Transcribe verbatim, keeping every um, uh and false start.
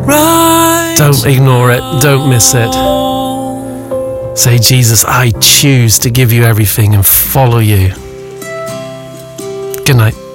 Don't ignore it. Don't miss it. Say, Jesus, I choose to give you everything and follow you. Good night.